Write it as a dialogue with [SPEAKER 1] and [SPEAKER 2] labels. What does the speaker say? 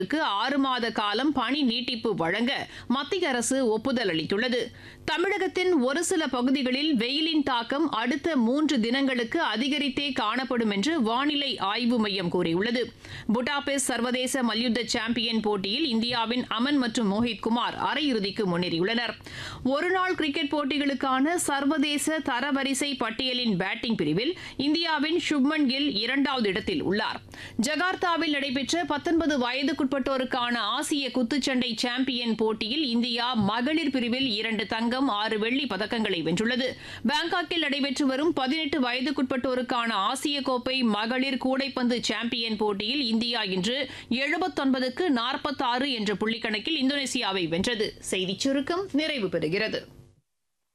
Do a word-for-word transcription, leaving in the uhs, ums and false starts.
[SPEAKER 1] ஆறு மாத காலம் பணி நீட்டிப்பு வழங்க மத்திய அரசு ஒப்புதல் அளித்துள்ளது. தமிழகத்தின் ஒரு சில பகுதிகளில் வெயிலின் தாக்கம் அடுத்த மூன்று தினங்களுக்கு அதிகரித்தே காணப்படும் என்று வானிலை ஆய்வு மையம் கூறியுள்ளது. புடாபெஸ்ட் சர்வதேச மல்யுத்த சாம்பியன் போட்டியில் இந்தியாவின் அமன் மற்றும் மோஹித் குமார் அரையிறுதிக்கு முன்னேறியுள்ளனர். ஒருநாள் கிரிக்கெட் போட்டிகளுக்கான சர்வதேச தரவரிசை பட்டியலின் பேட்டிங் பிரிவில் இந்தியாவின் சுப்மன் கில் இரண்டாவது இடத்தில் உள்ளார். ஜகார்த்தாவில் நடைபெற்ற பத்தொன்பது வயதுக்குட்பட்டோருக்கான ஆசிய குத்துச்சண்டை சாம்பியன் போட்டியில் இந்தியா மகளிர் பிரிவில் இரண்டு தங்கம் ஆறு வெள்ளி பதக்கங்களை வென்றுள்ளது. பாங்காக்கில் நடைபெற்று வரும் பதினெட்டு வயதுக்குட்பட்டோருக்கான ஆசிய கோப்பை மகளிர் கூடைப்பந்து சாம்பியன் போட்டியில் இந்தியா இன்று எழுபத்தொன்பதுக்கு நாற்பத்தாறு என்ற புள்ளிக்கணக்கில் இந்தோனேசியாவை வென்றது. செய்திச் சுருக்கம் நிறைவு பெறுகிறது.